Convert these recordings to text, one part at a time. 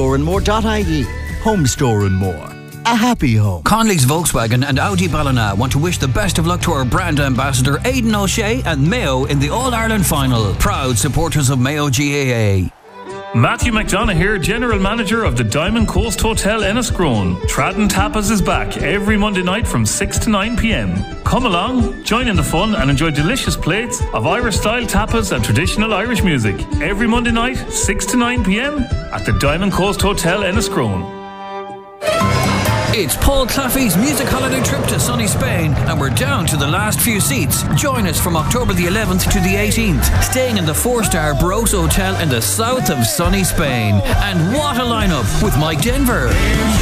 homestoreandmore.ie. Home Store and More. A happy home. Conley's Volkswagen and Audi Ballina want to wish the best of luck to our brand ambassador Aidan O'Shea and Mayo in the All-Ireland final. Proud supporters of Mayo GAA. Matthew McDonough here, General Manager of the Diamond Coast Hotel Enniscrone. Tradden Tapas is back every Monday night from 6 to 9 p.m. Come along, join in the fun and enjoy delicious plates of Irish-style tapas and traditional Irish music. Every Monday night, 6 to 9 p.m. at the Diamond Coast Hotel Enniscrone. It's Paul Claffey's music holiday trip to sunny Spain, and we're down to the last few seats. Join us from October the 11th to the 18th, staying in the 4-star Baros Hotel in the south of sunny Spain. And what a lineup with Mike Denver,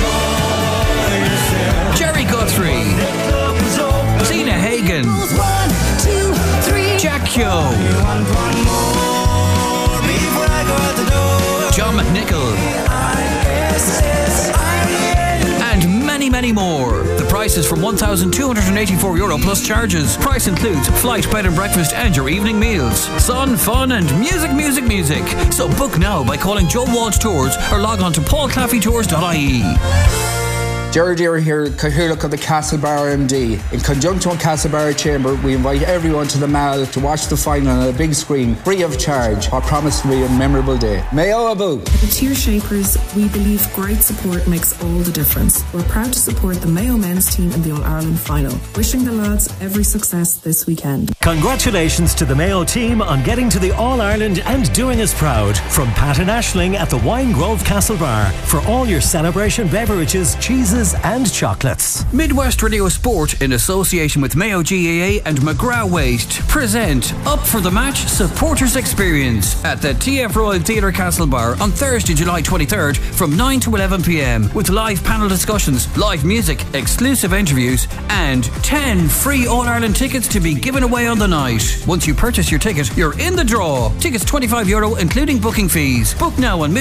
Jerry Guthrie, Zena Hagen, Jack Kyo, John McNichol, and many more. The price is from €1,284 plus charges. Price includes flight, bed and breakfast and your evening meals. Sun, fun and music. So book now by calling Joe Walsh Tours or log on to paulclaffeytours.ie. Jerry Deere here, Cathaoirleach of the Castlebar MD. In conjunction with Castlebar Chamber, we invite everyone to the Mall to watch the final on a big screen, free of charge. I promise to be a memorable day. Mayo Abu. At the Tier Shapers, we believe great support makes all the difference. We're proud to support the Mayo men's team in the All-Ireland final. Wishing the lads every success this weekend. Congratulations to the Mayo team on getting to the All-Ireland and doing us proud. From Pat and Aisling at the Wine Grove Castlebar for all your celebration beverages, cheeses and chocolates. Midwest Radio Sport, in association with Mayo GAA and McGrath Waste, present Up for the Match Supporters Experience at the TF Royal Theatre Castlebar on Thursday, July 23rd from 9 to 11 p.m. with live panel discussions, live music, exclusive interviews and 10 free All-Ireland tickets to be given away on the night. Once you purchase your ticket, you're in the draw. Tickets €25 including booking fees. Book now on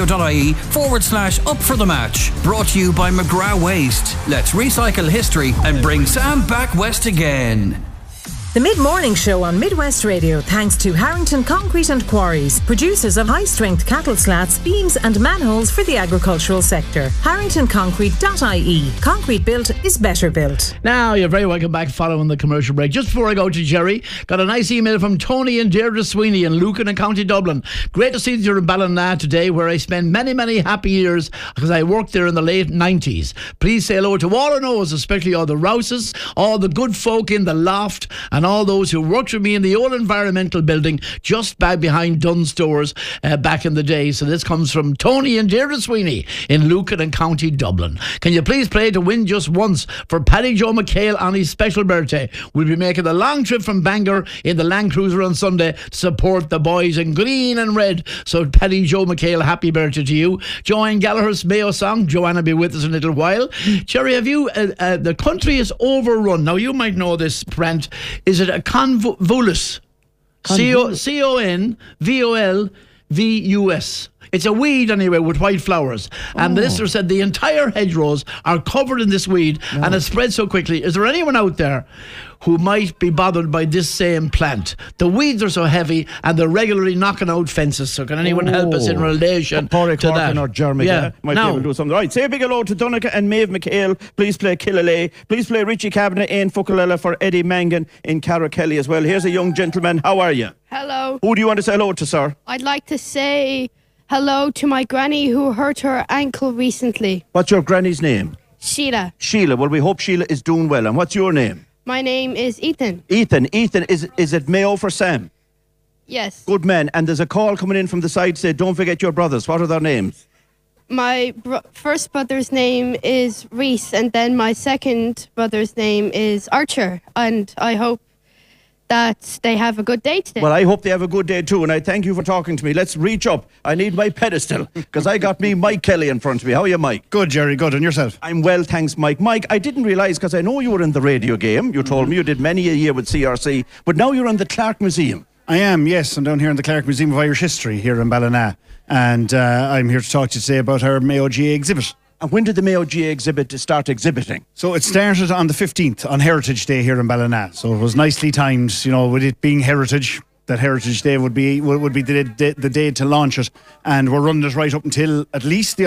midwestradio.ie/up for the match. Brought to you by McGrath Waste. Let's recycle history and bring Sam back west again. The Mid-Morning Show on Midwest Radio, thanks to Harrington Concrete and Quarries, producers of high-strength cattle slats, beams and manholes for the agricultural sector. HarringtonConcrete.ie. Concrete built is better built. Now, you're very welcome back following the commercial break. Just before I go to Jerry, got a nice email from Tony and Deirdre Sweeney in Lucan and County Dublin. Great to see you in Ballina today, where I spent many happy years because I worked there in the late 90s. Please say hello to all I know, especially all the Rouses, all the good folk in the loft, and all those who worked with me in the old environmental building just back behind Dunn's Stores back in the day. So this comes from Tony and Deirdre Sweeney in Lucan and County Dublin. Can you please play to win just once for Paddy Joe McHale on his special birthday? We'll be making the long trip from Bangor in the Land Cruiser on Sunday to support the boys in green and red. So Paddy Joe McHale, happy birthday to you. Joanne Gallagher's Mayo song. Joanne will be with us in a little while. Jerry, have you the country is overrun. Now you might know this, Brent. Is it a convolvulus? CONVOLVUS. It's a weed anyway with white flowers. And the listener said the entire hedgerows are covered in this weed and it spreads so quickly. Is there anyone out there who might be bothered by this same plant? The weeds are so heavy and they're regularly knocking out fences. So can anyone help us in relation to that? Or Jeremy might be able to do something. Right, say a big hello to Donica and Maeve McHale. Please play Killalay. Please play Richie Cabinet and Fukalella for Eddie Mangan in Carrakelly as well. Here's a young gentleman. How are you? Hello. Who do you want to say hello to, sir? I'd like to say hello to my granny who hurt her ankle recently. What's your granny's name? Sheila. Sheila. Well, we hope Sheila is doing well. And what's your name? My name is Ethan. Ethan, is it Mayo for Sam? Yes. Good man. And there's a call coming in from the side say, don't forget your brothers. What are their names? My first brother's name is Reese, and then my second brother's name is Archer. And I hope that they have a good day today. Well, I hope they have a good day too, and I thank you for talking to me. Let's reach up. I need my pedestal, because I got me Mike Kelly in front of me. How are you, Mike? Good, Jerry, good. And yourself? I'm well, thanks, Mike. Mike, I didn't realise, because I know you were in the radio game. You told me you did many a year with CRC, but now you're in the Clark Museum. I am, yes. I'm down here in the Clark Museum of Irish History here in Ballina, and I'm here to talk to you today about our Mayo GAA exhibit. And when did the Mayo GAA exhibit start exhibiting? So it started on the 15th, on Heritage Day here in Ballina. So it was nicely timed, you know, with it being Heritage. That Heritage Day would be the day to launch it. And we're running it right up until at least the